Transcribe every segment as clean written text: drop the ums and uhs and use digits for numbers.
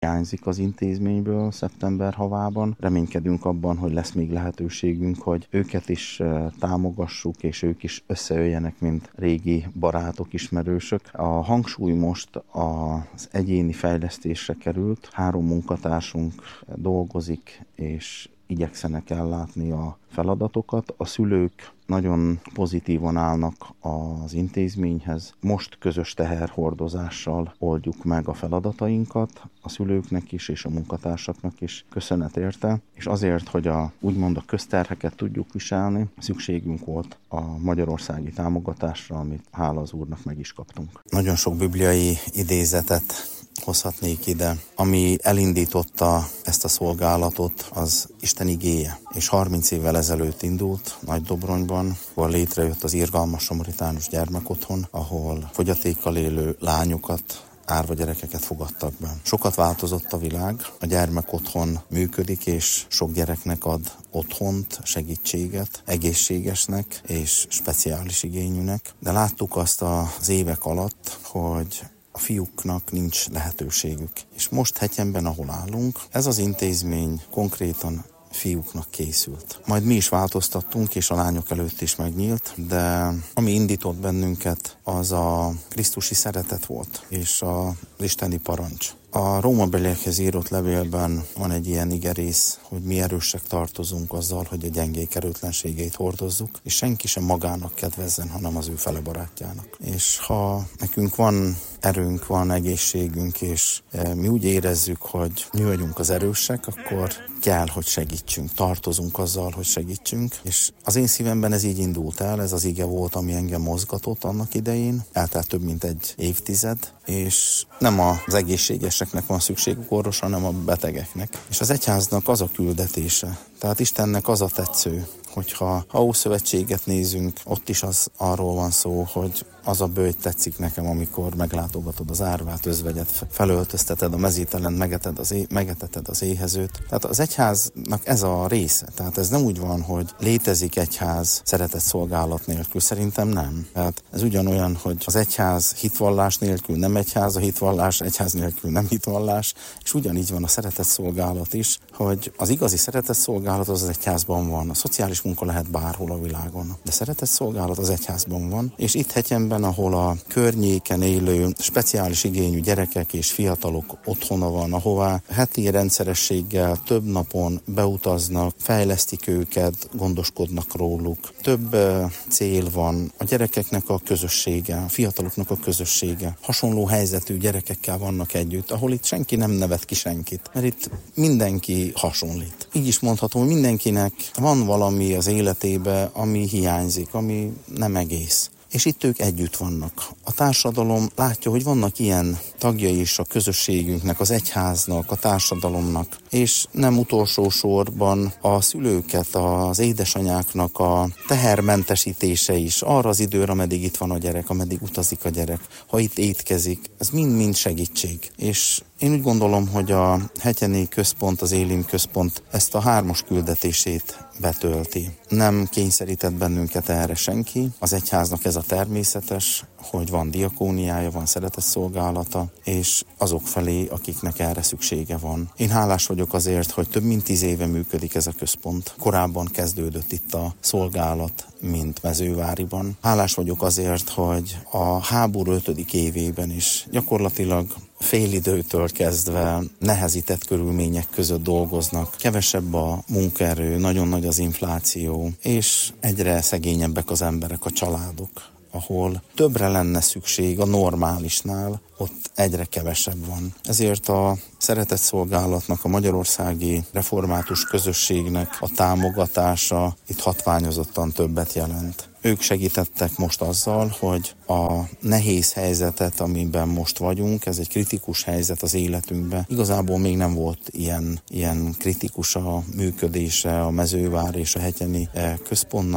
hiányzik az intézményből szeptember havában. Reménykedünk abban, hogy lesz még lehetőségünk, hogy őket is támogassuk, és ők is összejöjjenek, mint régi barátok, ismerősök. A hangsúly most az egyéni fejlesztésre került. 3 munkatársunk dolgozik, és igyekszenek ellátni a feladatokat. A szülők nagyon pozitívan állnak az intézményhez. Most közös teherhordozással oldjuk meg a feladatainkat, a szülőknek is és a munkatársaknak is köszönet érte, és azért, hogy úgymond a közterheket tudjuk viselni, szükségünk volt a magyarországi támogatásra, amit hála az Úrnak meg is kaptunk. Nagyon sok bibliai idézetet hozhatnék ide. Ami elindította ezt a szolgálatot, az Isten igéje. És 30 évvel ezelőtt indult Nagydobronyban, ahol létrejött az Irgalmas Samaritánus Gyermekotthon, ahol fogyatékkal élő lányokat, árva gyerekeket fogadtak be. Sokat változott a világ, a gyermekotthon működik, és sok gyereknek ad otthont, segítséget, egészségesnek és speciális igényűnek. De láttuk azt az évek alatt, hogy a fiúknak nincs lehetőségük. És most Hetyenben, ahol állunk, ez az intézmény konkrétan fiúknak készült. Majd mi is változtattunk, és a lányok előtt is megnyílt, de ami indított bennünket, az a krisztusi szeretet volt, és az isteni parancs. A rómabeliekhez írott levélben van egy ilyen igerész, hogy mi erősek tartozunk azzal, hogy a gyengék erőtlenségeit hordozzuk, és senki sem magának kedvezzen, hanem az ő fele barátjának. És ha nekünk van erőnk, van egészségünk, és mi úgy érezzük, hogy mi vagyunk az erősek, akkor kell, hogy segítsünk, tartozunk azzal, hogy segítsünk. És az én szívemben ez így indult el, ez az ige volt, ami engem mozgatott annak idején. Eltelt több mint egy évtized, és nem az egészségeseknek van szükségük orvosra, hanem a betegeknek. És az egyháznak az a küldetése, tehát Istennek az a tetsző, hogyha Ószövetséget nézünk, ott is arról van szó, hogy az a bőjt tetszik nekem, amikor meglátogatod az árvát, özvegyet, felöltözteted a mezítelent, megeteted az éhezőt. Tehát az egyháznak ez a része. Tehát ez nem úgy van, hogy létezik egyház szeretett szolgálat nélkül. Szerintem nem. Tehát ez ugyanolyan, hogy az egyház hitvallás nélkül nem egyház, a hitvallás egyház nélkül nem hitvallás, és ugyanígy van a szeretett szolgálat is, hogy az igazi szeretett szolgálat az egyházban van. A szociális munka lehet bárhol a világon, de szeretett szolgálat az egyházban van, és itt Hetyenben, ahol a környéken élő speciális igényű gyerekek és fiatalok otthona van, ahová heti rendszerességgel több napon beutaznak, fejlesztik őket, gondoskodnak róluk. Több cél van, a gyerekeknek a közössége, a fiataloknak a közössége. Hasonló helyzetű gyerekekkel vannak együtt, ahol itt senki nem nevet ki senkit, mert itt mindenki hasonlít. Így is mondhatom, hogy mindenkinek van valami az életébe, ami hiányzik, ami nem egész. És itt ők együtt vannak. A társadalom látja, hogy vannak ilyen tagjai is a közösségünknek, az egyháznak, a társadalomnak, és nem utolsó sorban a szülőket, az édesanyáknak a tehermentesítése is arra az időre, ameddig itt van a gyerek, ameddig utazik a gyerek, ha itt étkezik, ez mind-mind segítség. És én úgy gondolom, hogy a Hetyeni Központ, az Élim Központ ezt a 3-as küldetését betölti. Nem kényszerített bennünket erre senki. Az egyháznak ez a természetes, hogy van diakóniája, van szeretetszolgálata, és azok felé, akiknek erre szüksége van. Én hálás vagyok azért, hogy több mint 10 éve működik ez a központ. Korábban kezdődött itt a szolgálat, mint Mezőváriban. Hálás vagyok azért, hogy a háború 5. évében is gyakorlatilag félidőtől kezdve nehezített körülmények között dolgoznak. Kevesebb a munkaerő, nagyon nagy az infláció, és egyre szegényebbek az emberek, a családok. Ahol többre lenne szükség a normálisnál, ott egyre kevesebb van. Ezért a szeretetszolgálatnak, a magyarországi református közösségnek a támogatása itt hatványozottan többet jelent. Ők segítettek most azzal, hogy a nehéz helyzetet, amiben most vagyunk, ez egy kritikus helyzet az életünkben. Igazából még nem volt ilyen kritikus a működése a Mezővár és a Hetyeni Központnak.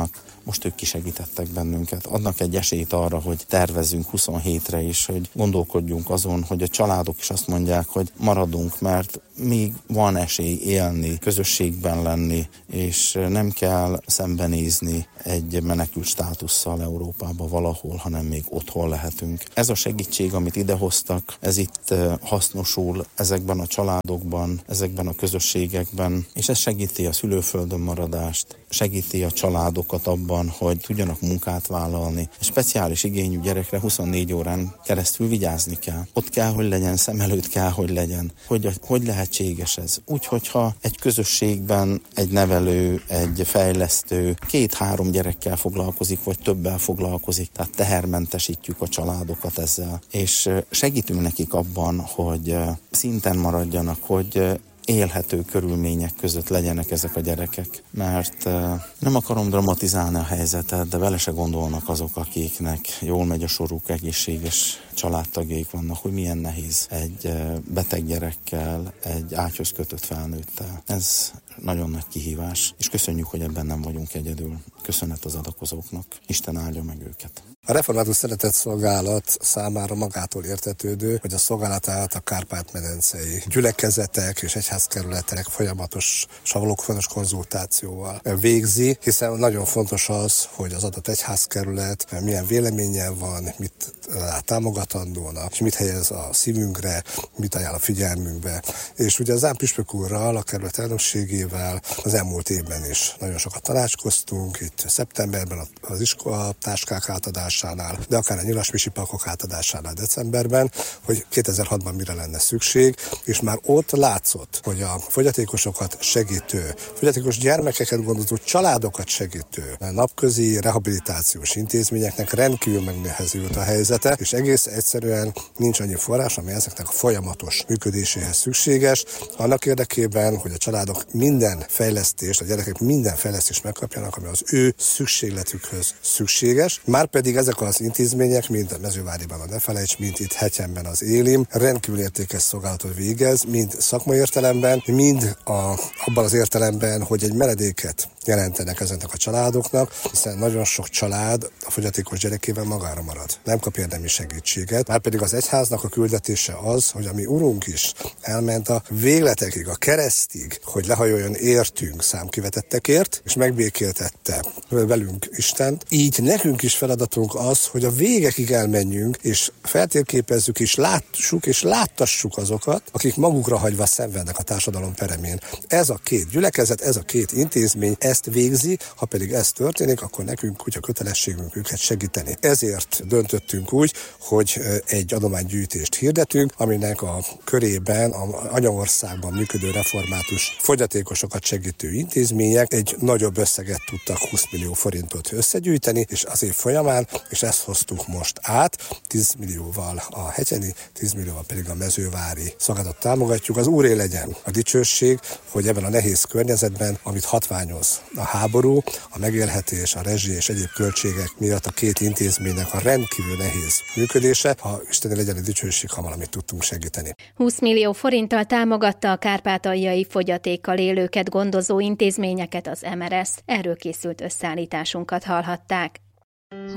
most ők kisegítettek bennünket. Adnak egy esélyt arra, hogy tervezzünk 27-re is, hogy gondolkodjunk azon, hogy a családok is azt mondják, hogy maradunk, mert még van esély élni, közösségben lenni, és nem kell szembenézni egy menekült státusszal Európába valahol, hanem még otthon lehetünk. Ez a segítség, amit idehoztak, ez itt hasznosul ezekben a családokban, ezekben a közösségekben, és ez segíti a szülőföldön maradást, segíti a családokat abban, hogy tudjanak munkát vállalni. Egy speciális igényű gyerekre 24 órán keresztül vigyázni kell. Ott kell, hogy legyen, szem előtt kell, hogy legyen. Hogy lehetséges ez? Úgy, hogyha egy közösségben egy nevelő, egy fejlesztő 2-3 gyerekkel foglalkozik, vagy többel foglalkozik, tehát tehermentesítjük a családokat ezzel. És segítünk nekik abban, hogy szinten maradjanak, hogy élhető körülmények között legyenek ezek a gyerekek. Mert nem akarom dramatizálni a helyzetet, de vele se gondolnak azok, akiknek jól megy a soruk, egészséges családtagjaik vannak, hogy milyen nehéz egy beteg gyerekkel, egy ágyhoz kötött felnőttel. Ez nagyon nagy kihívás, és köszönjük, hogy ebben nem vagyunk egyedül. Köszönet az adakozóknak. Isten áldja meg őket. A Református Szeretett Szolgálat számára magától értetődő, hogy a szolgálatát a Kárpát-medencei gyülekezetek és egyházkerületek folyamatos savalókfonos konzultációval végzi, hiszen nagyon fontos az, hogy az adott egyházkerület milyen véleménnyel van, mit lát támogatandónak, és mit helyez a szívünkre, mit ajánl a figyelmünkbe. És ugye az püspök úrral, a kerület elnökségével az elmúlt évben is nagyon sokat tanácskoztunk, itt szeptemberben az iskolatáskák átadásánál, de akár a nyilasmisi pakok átadásánál decemberben, hogy 2006-ban mire lenne szükség, és már ott látszott, hogy a fogyatékosokat segítő, fogyatékos gyermekeket gondozó családokat segítő napközi rehabilitációs intézményeknek rendkívül megnehezült a helyzete, és egész egyszerűen nincs annyi forrás, ami ezeknek a folyamatos működéséhez szükséges, annak érdekében, hogy a családok minden fejlesztést, a gyerekek minden fejlesztést megkapjanak, ami az ő szükségletükhöz szükséges. Márpedig ezek az intézmények, mint a Mezőváriban a Ne Felejts, mint itt Hetyenben az Élim, rendkívül értékes szolgálatot végez, mind szakmai értelemben, mind abban az értelemben, hogy egy menedéket jelentenek ezeknek a családoknak, hiszen nagyon sok család a fogyatékos gyerekével magára marad. Nem kap érdemi segítséget, márpedig az egyháznak a küldetése az, hogy a mi urunk is elment a végletekig, a keresztig, hogy lehajoljon értünk számkivetettekért, és megbékéltette velünk Istent. Így nekünk is feladatunk az, hogy a végekig elmenjünk, és feltérképezzük, és lássuk, és láttassuk azokat, akik magukra hagyva szenvednek a társadalom peremén. Ez a két gyülekezet, ez a két intézmény ezt végzi, ha pedig ez történik, akkor nekünk úgy a kötelességünk őket segíteni. Ezért döntöttünk úgy, hogy egy adománygyűjtést hirdetünk, aminek a körében a anyaországban működő református fogyatékosokat segítő intézmények egy nagyobb összeget tudtak, 20 millió forintot összegyűjteni, és az év folyamán, és ezt hoztuk most át, 10 millióval a hetyeni, 10 millióval pedig a mezővári szolgálatot támogatjuk. Az Úré legyen a dicsőség, hogy ebben a nehéz környezetben, amit hatványoz a háború, a megélhetés, a rezsi és egyéb költségek miatt a két intézménynek a rendkívül nehéz működése, ha Isteni legyen a dicsőség, ha valamit tudtunk segíteni. 20 millió forinttal támogatta a kárpátaljai fogyatékkal élőket gondozó intézményeket az MRS. Erről készült összeállításunkat hallhatták.